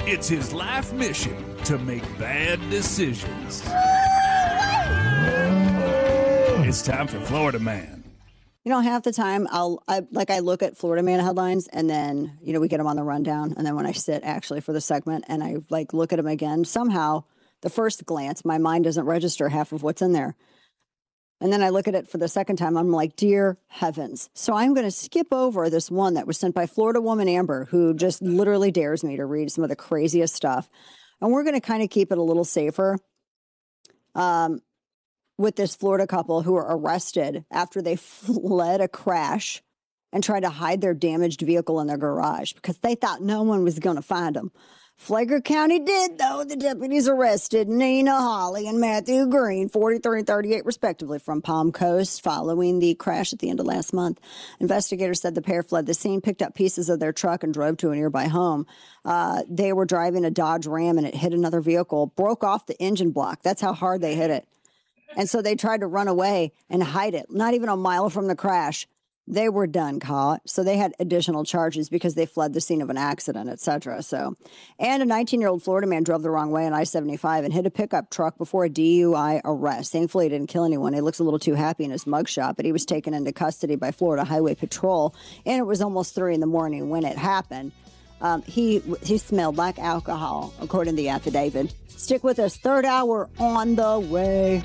It's his life mission to make bad decisions. It's time for Florida Man. You know, half the time I look at Florida Man headlines and then, we get them on the rundown. And then when I sit actually for the segment and I look at them again, somehow the first glance, my mind doesn't register half of what's in there. And then I look at it for the second time. I'm like, dear heavens. So I'm going to skip over this one that was sent by Florida woman Amber, who just literally dares me to read some of the craziest stuff. And we're going to kind of keep it a little safer with this Florida couple who were arrested after they fled a crash and tried to hide their damaged vehicle in their garage because they thought no one was going to find them. Flagler County did, though. The deputies arrested Nina Holly and Matthew Green, 43 and 38, respectively, from Palm Coast following the crash at the end of last month. Investigators said the pair fled the scene, picked up pieces of their truck, and drove to a nearby home. They were driving a Dodge Ram, and it hit another vehicle, broke off the engine block. That's how hard they hit it. And so they tried to run away and hide it, not even a mile from the crash. They were done caught. So they had additional charges because they fled the scene of an accident, etc. And a 19-year-old Florida man drove the wrong way on I-75 and hit a pickup truck before a DUI arrest. Thankfully, he didn't kill anyone. He looks a little too happy in his mugshot, but he was taken into custody by Florida Highway Patrol. And it was almost 3 a.m. when it happened. He smelled like alcohol, according to the affidavit. Stick with us. Third hour on the way.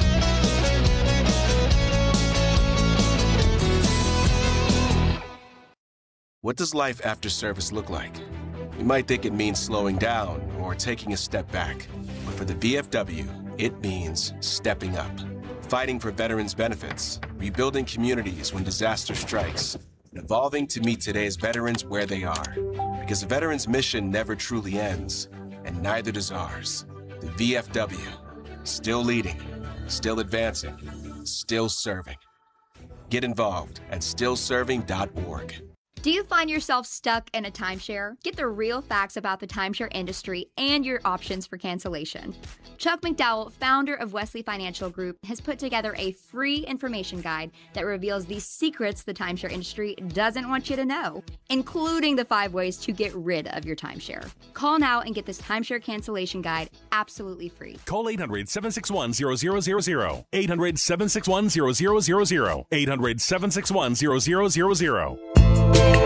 What does life after service look like? You might think it means slowing down or taking a step back. But for the VFW, it means stepping up. Fighting for veterans' benefits, rebuilding communities when disaster strikes, and evolving to meet today's veterans where they are. Because the veterans' mission never truly ends, and neither does ours. The VFW, still leading, still advancing, still serving. Get involved at stillserving.org. Do you find yourself stuck in a timeshare? Get the real facts about the timeshare industry and your options for cancellation. Chuck McDowell, founder of Wesley Financial Group, has put together a free information guide that reveals the secrets the timeshare industry doesn't want you to know, including the 5 ways to get rid of your timeshare. Call now and get this timeshare cancellation guide absolutely free. Call 800-761-0000. 800-761-0000. 800-761-0000.